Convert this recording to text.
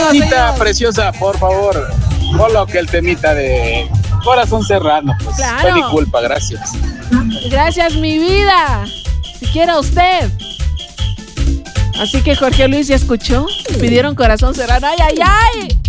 Anita, señor. preciosa, por favor, coloque el temita de Corazón Serrano. Pues, Claro. fue mi culpa, gracias. Gracias, mi vida. Siquiera usted. Así que Jorge Luis, ¿ya escuchó? Pidieron Corazón Serrano. ¡Ay, ay, ay!